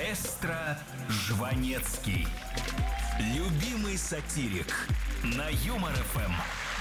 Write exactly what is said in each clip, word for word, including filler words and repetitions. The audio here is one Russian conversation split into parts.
Маэстро Жванецкий. Любимый сатирик на Юмор эф эм.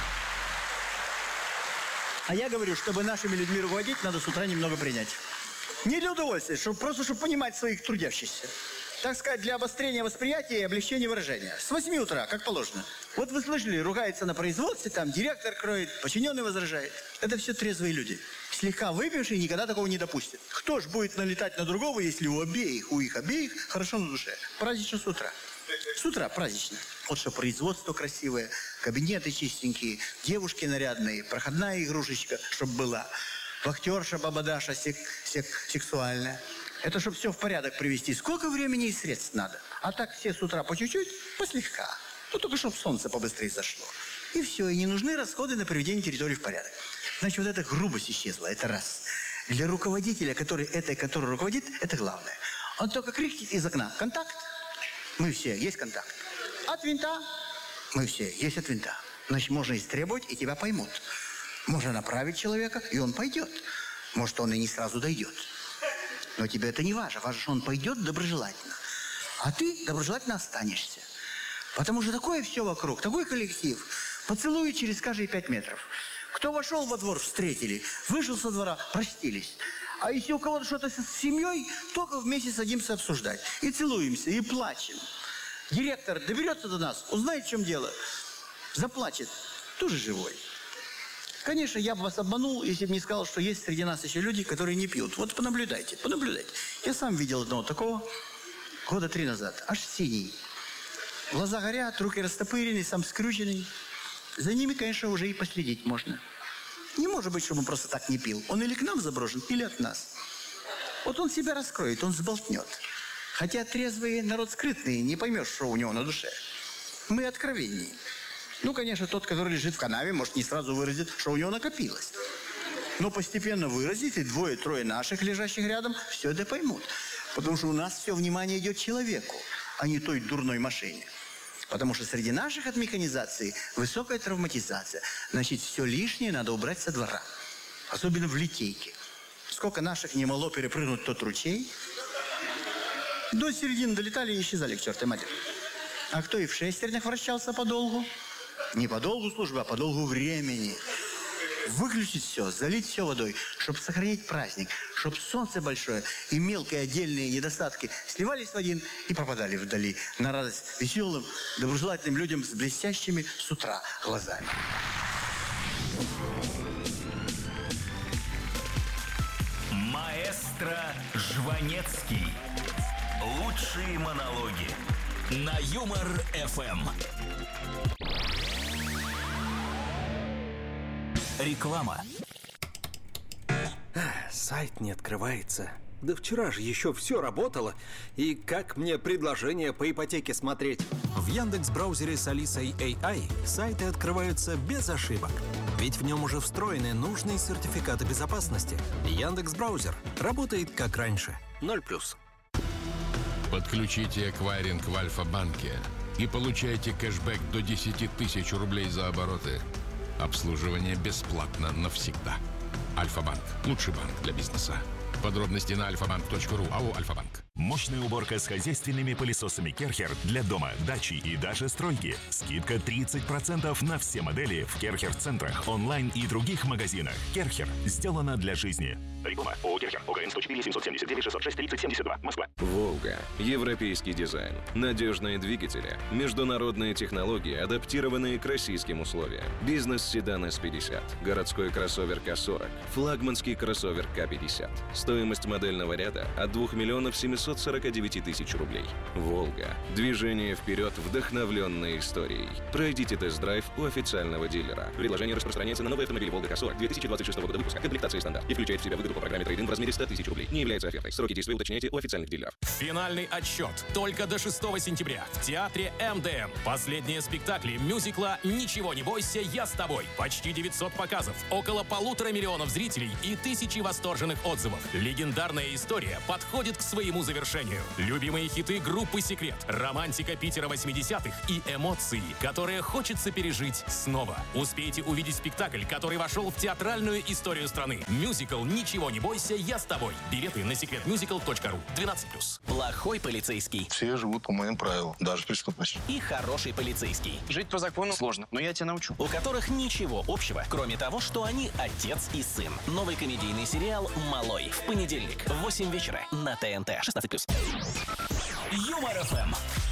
А я говорю, чтобы нашими людьми руководить, надо с утра немного принять. Не для удовольствия, чтобы, просто чтобы понимать своих трудящихся. Так сказать, для обострения восприятия и облегчения выражения. С восьми утра, как положено. Вот вы слышали, ругается на производстве, там директор кроет, подчиненный возражает. Это все трезвые люди. Слегка выпившие никогда такого не допустят. Кто ж будет налетать на другого, если у обеих, у их обеих хорошо на душе? Празднично с утра. С утра празднично. Вот что производство красивое, кабинеты чистенькие, девушки нарядные, проходная игрушечка, чтобы была. Вахтерша, бабадаша, сек, сек, сексуальная. Это чтобы все в порядок привести. Сколько времени и средств надо? А так все с утра по чуть-чуть, послегка. Ну, только чтобы солнце побыстрее зашло. И все, и не нужны расходы на приведение территории в порядок. Значит, вот эта грубость исчезла, это раз. Для руководителя, который этой, который руководит, это главное. Он только крикнет из окна: контакт. Мы все, есть контакт. От винта. Мы все, есть от винта. Значит, можно истребовать, и тебя поймут. Можно направить человека, и он пойдет. Может, он и не сразу дойдет. Но тебе это не важно. Важно, что он пойдет доброжелательно. А ты доброжелательно останешься. Потому что такое все вокруг, такой коллектив. Поцелуи через каждые пять метров. Кто вошел во двор, встретили. Вышел со двора, простились. А если у кого-то что-то с семьей, только вместе садимся обсуждать. И целуемся, и плачем. Директор доберется до нас, узнает, в чем дело. Заплачет. Тоже живой. Конечно, я бы вас обманул, если бы не сказал, что есть среди нас еще люди, которые не пьют. Вот понаблюдайте, понаблюдайте. Я сам видел одного такого года три назад. Аж синий. Глаза горят, руки растопырены, сам скрюченный. За ними, конечно, уже и последить можно. Не может быть, чтобы он просто так не пил. Он или к нам заброшен, или от нас. Вот он себя раскроет, он сболтнет. Хотя трезвый народ скрытный, не поймешь, что у него на душе. Мы откровеннее. Ну, конечно, тот, который лежит в канаве, может не сразу выразит, что у него накопилось. Но постепенно выразит, и двое-трое наших, лежащих рядом, все это поймут. Потому что у нас все внимание идет человеку, а не той дурной машине. Потому что среди наших от механизации высокая травматизация. Значит, все лишнее надо убрать со двора. Особенно в литейке. Сколько наших не могло перепрыгнуть тот ручей. До середины долетали и исчезали к чертовой матери. А кто и в шестернях вращался подолгу? Не по долгу службы, а по долгу времени. Выключить все, залить все водой, чтобы сохранить праздник, чтобы солнце большое и мелкие отдельные недостатки сливались в один и пропадали вдали на радость веселым, доброжелательным людям с блестящими с утра глазами. Маэстро Жванецкий. Лучшие монологи на Юмор эф эм. Реклама. Сайт не открывается. Да вчера же еще все работало. И как мне предложение по ипотеке смотреть? В Яндекс.Браузере с Алисой эй ай сайты открываются без ошибок. Ведь в нем уже встроены нужные сертификаты безопасности. Яндекс.Браузер работает как раньше. Ноль плюс. Подключите эквайринг в Альфа-банке и получайте кэшбэк до десять тысяч рублей за обороты. Обслуживание бесплатно навсегда. Альфа-банк. Лучший банк для бизнеса. Подробности на альфа банк точка ру. АО «Альфа-банк». Мощная уборка с хозяйственными пылесосами Керхер для дома, дачи и даже стройки. Скидка тридцать процентов на все модели в Керхер-центрах, онлайн и других магазинах. Керхер. Сделано для жизни. Реклама. ООО «Керхер». ОГРН сто четыре семьсот семьдесят девять шестьсот шесть тридцать семьдесят два. Москва. «Волга». Европейский дизайн. Надежные двигатели. Международные технологии, адаптированные к российским условиям. Бизнес-седан эс пятьдесят. Городской кроссовер ка сорок. Флагманский кроссовер ка пятьдесят. Стоимость модельного ряда от двух миллионов семисот сорока девяти тысяч рублей. «Волга». Движение вперед, вдохновленное историей. Пройдите тест-драйв у официального дилера. Предложение распространяется на новые автомобили «Волга ка сорок» две тысячи двадцать шестого года выпуска. Комплектация стандарт. И включает в себя выгоду по программе трейд-ин в размере ста тысяч рублей. Не является офертой. Сроки действия уточняйте у официальных дилеров. Финальный отсчет. Только до шестого сентября в театре эм дэ эм. Последние спектакли мюзикла «Ничего не бойся, я с тобой». Почти девятьсот показов, около полутора миллионов зрителей и тысячи восторженных отзывов. Легендарная история подходит к своему завершению. Любимые хиты группы «Секрет», романтика Питера восьмидесятых и эмоции, которые хочется пережить снова. Успейте увидеть спектакль, который вошел в театральную историю страны. Мюзикл «Ничего Ничего не бойся, я с тобой. Билеты на секрет мюзикл точка ру. двенадцать плюс. Плохой полицейский. Все живут по моим правилам, даже преступность. И хороший полицейский. Жить по закону сложно, но я тебя научу. У которых ничего общего, кроме того, что они отец и сын. Новый комедийный сериал «Малой». В понедельник в восемь вечера на ТНТ. шестнадцать плюс. Юмор ФМ.